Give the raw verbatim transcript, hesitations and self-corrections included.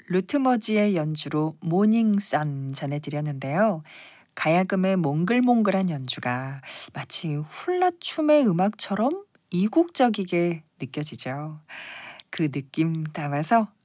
루트머지의 연주로 모닝선 전해드렸는데요. 가야금의 몽글몽글한 연주가 마치 훌라춤의 음악처럼 이국적이게 느껴지죠. 그 느낌 담아서